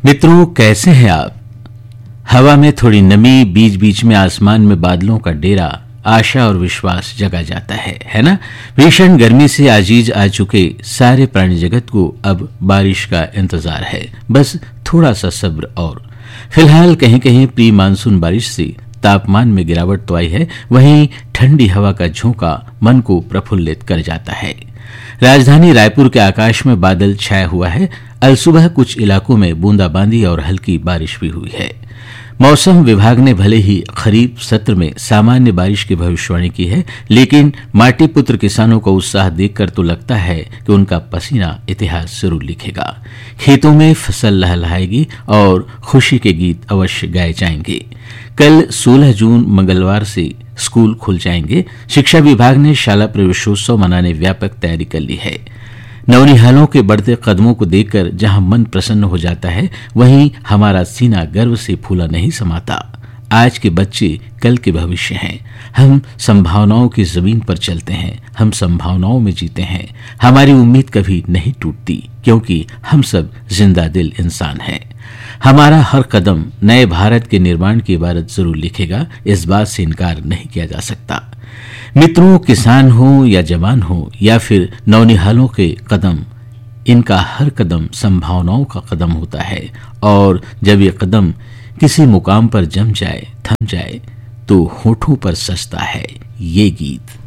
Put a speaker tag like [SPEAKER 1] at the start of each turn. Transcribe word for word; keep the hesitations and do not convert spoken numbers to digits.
[SPEAKER 1] मित्रों, कैसे हैं आप? हवा में थोड़ी नमी, बीच बीच में आसमान में बादलों का डेरा, आशा और विश्वास जगा जाता है है ना? भीषण गर्मी से आजीज आ चुके सारे प्राणी जगत को अब बारिश का इंतजार है। बस थोड़ा सा सब्र। और फिलहाल कहीं कहीं प्री मानसून बारिश से तापमान में गिरावट तो आई है, वहीं ठंडी हवा का झोंका मन को प्रफुल्लित कर जाता है। राजधानी रायपुर के आकाश में बादल छाया हुआ है। अलसुबह कुछ इलाकों में बूंदाबांदी और हल्की बारिश भी हुई है। मौसम विभाग ने भले ही खरीफ सत्र में सामान्य बारिश की भविष्यवाणी की है, लेकिन माटी पुत्र किसानों का उत्साह देखकर तो लगता है कि उनका पसीना इतिहास जरूर लिखेगा। खेतों में फसल लहलहाएगी और खुशी के गीत अवश्य गाए जाएंगे। कल सोलह जून मंगलवार से स्कूल खुल जाएंगे। शिक्षा विभाग ने शाला प्रवेशोत्सव मनाने व्यापक तैयारी कर ली है। नौनिहालों के बढ़ते कदमों को देखकर जहां मन प्रसन्न हो जाता है, वहीं हमारा सीना गर्व से फूला नहीं समाता। आज के बच्चे कल के भविष्य हैं। हम संभावनाओं की जमीन पर चलते हैं, हम संभावनाओं में जीते हैं। हमारी उम्मीद कभी नहीं टूटती, क्योंकि हम सब जिंदा दिल इंसान हैं। हमारा हर कदम नए भारत के निर्माण की इबारत जरूर लिखेगा, इस बात से इनकार नहीं किया जा सकता। मित्रों, किसान हो या जवान हो या फिर नौनिहालों के कदम, इनका हर कदम संभावनाओं का कदम होता है। और जब ये कदम किसी मुकाम पर जम जाए, थम जाए, तो होठों पर सजता है ये गीत।